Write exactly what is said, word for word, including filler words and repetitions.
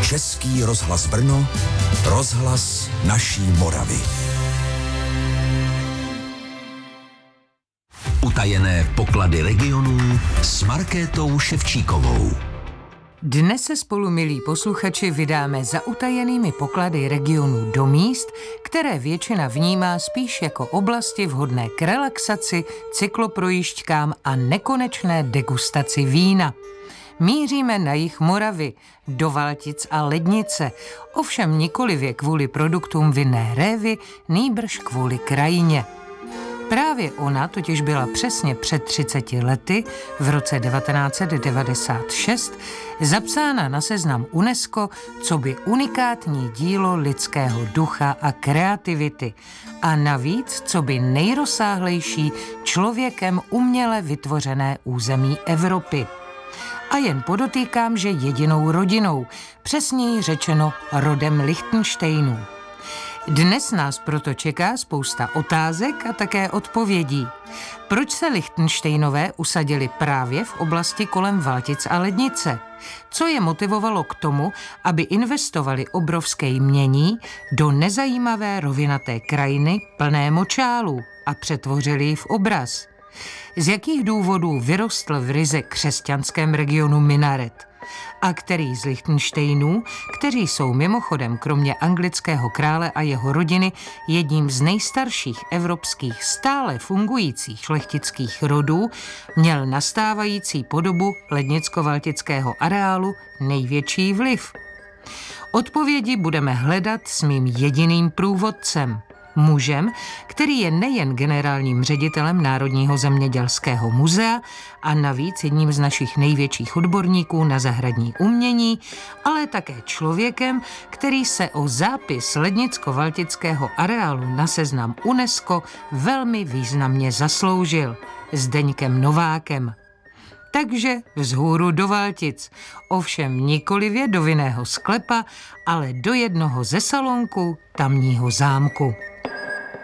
Český rozhlas Brno, rozhlas naší Moravy. Utajené poklady regionů s Markétou Ševčíkovou. Dnes se spolu, milí posluchači, vydáme za utajenými poklady regionů do míst, které většina vnímá spíš jako oblasti vhodné k relaxaci, cykloprojížďkám a nekonečné degustaci vína. Míříme na jih Moravy, do Valtic a Lednice, ovšem nikoliv kvůli produktům vinné révy, nýbrž kvůli krajině. Právě ona totiž byla přesně před třiceti lety, v roce devatenáct set devadesát šest, zapsána na seznam UNESCO coby unikátní dílo lidského ducha a kreativity a navíc coby nejrozsáhlejší člověkem uměle vytvořené území Evropy. A jen podotýkám, že jedinou rodinou, přesněji řečeno rodem Lichtenštejnů. Dnes nás proto čeká spousta otázek a také odpovědí. Proč se Lichtenštejnové usadili právě v oblasti kolem Valtic a Lednice? Co je motivovalo k tomu, aby investovali obrovské jmění do nezajímavé rovinaté krajiny plné močálů a přetvořili ji v obraz? Z jakých důvodů vyrostl v ryze křesťanském regionu minaret? A který z Lichtenštejnů, kteří jsou mimochodem kromě anglického krále a jeho rodiny jedním z nejstarších evropských stále fungujících šlechtických rodů, měl na stávající podobu lednicko-valtického areálu největší vliv? Odpovědi budeme hledat s mým jediným průvodcem, mužem, který je nejen generálním ředitelem Národního zemědělského muzea a navíc jedním z našich největších odborníků na zahradní umění, ale také člověkem, který se o zápis lednicko-valtického areálu na seznam UNESCO velmi významně zasloužil, Zdeňkem Novákem. Takže vzhůru do Valtic, ovšem nikolivě do vinného sklepa, ale do jednoho ze salonků tamního zámku.